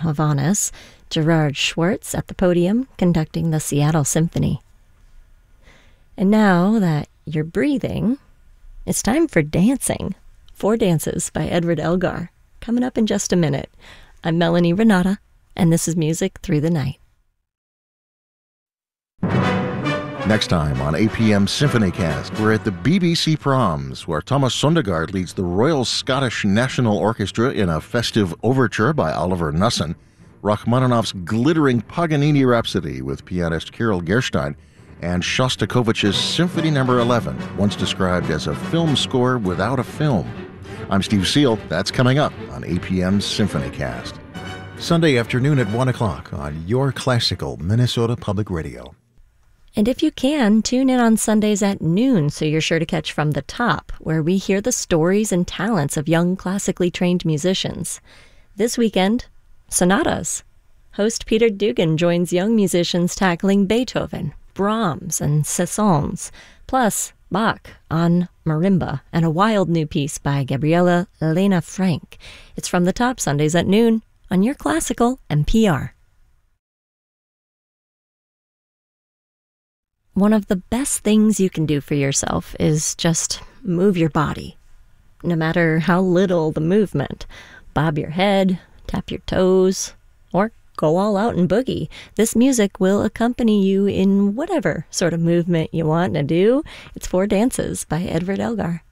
Havanas, Gerard Schwartz at the podium conducting the Seattle Symphony. And now that you're breathing, it's time for dancing. 4 Dances by Edward Elgar, coming up in just a minute. I'm Melanie Renata, and this is Music Through the Night. Next time on APM Symphonycast, we're at the BBC Proms, where Thomas Sondergaard leads the Royal Scottish National Orchestra in a festive overture by Oliver Knussen, Rachmaninoff's glittering Paganini Rhapsody with pianist Kirill Gerstein, and Shostakovich's Symphony No. 11, once described as a film score without a film. I'm Steve Seal. That's coming up on APM Symphonycast. Sunday afternoon at 1 o'clock on your classical Minnesota Public Radio. And if you can, tune in on Sundays at noon so you're sure to catch From the Top, where we hear the stories and talents of young classically trained musicians. This weekend, sonatas. Host Peter Dugan joins young musicians tackling Beethoven, Brahms, and Saint-Saëns, plus Bach on marimba, and a wild new piece by Gabriela Elena Frank. It's From the Top, Sundays at noon on your classical NPR. One of the best things you can do for yourself is just move your body. No matter how little the movement. Bob your head, tap your toes, or go all out and boogie. This music will accompany you in whatever sort of movement you want to do. It's 4 Dances by Edward Elgar.